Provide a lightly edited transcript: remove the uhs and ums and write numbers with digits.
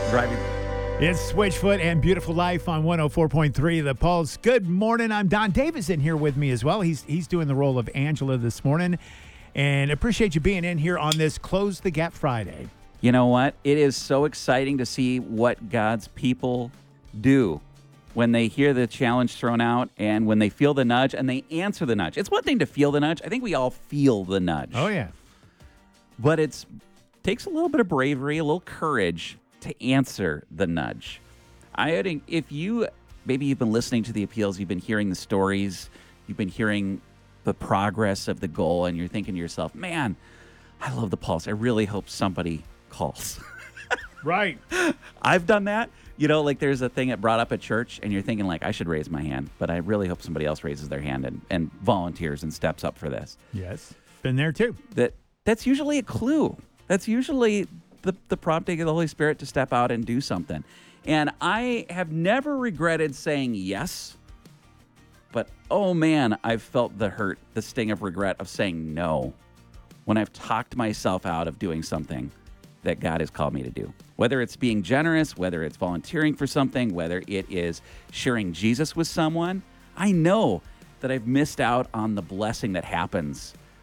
driving. It's Switchfoot and Beautiful Life on 104.3 The Pulse. Good morning. I'm Don Davis in here with me as well. He's doing the role of Angela this morning. And appreciate you being in here on this Close the Gap Friday. You know what? It is so exciting to see what God's people do when they hear the challenge thrown out and when they feel the nudge and they answer the nudge. It's one thing to feel the nudge. I think we all feel the nudge. Oh, yeah. But it takes a little bit of bravery, a little courage to answer the nudge. I think if maybe you've been listening to the appeals, you've been hearing the stories, you've been hearing the progress of the goal, and you're thinking to yourself, man, I love the Pulse. I really hope somebody calls. Right. I've done that. Like there's a thing that brought up at church, and you're thinking like, I should raise my hand, but I really hope somebody else raises their hand and volunteers and steps up for this. Yes. Been there too. That's usually a clue. That's usually the prompting of the Holy Spirit to step out and do something. And I have never regretted saying yes, but oh man, I've felt the hurt, the sting of regret of saying no when I've talked myself out of doing something that God has called me to do. Whether it's being generous, whether it's volunteering for something, whether it is sharing Jesus with someone, I know that I've missed out on the blessing that happens